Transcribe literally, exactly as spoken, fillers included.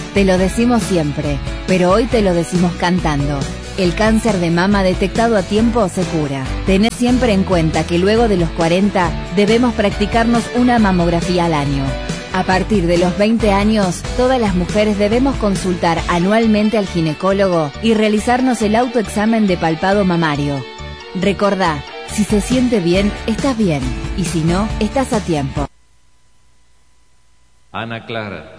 Te lo decimos siempre, pero hoy te lo decimos cantando. El cáncer de mama detectado a tiempo se cura. Tened siempre en cuenta que luego de los cuarenta debemos practicarnos una mamografía al año. A partir de los veinte años, todas las mujeres debemos consultar anualmente al ginecólogo y realizarnos el autoexamen de palpado mamario. Recordá, si se siente bien, estás bien, y si no, estás a tiempo. Ana Clara.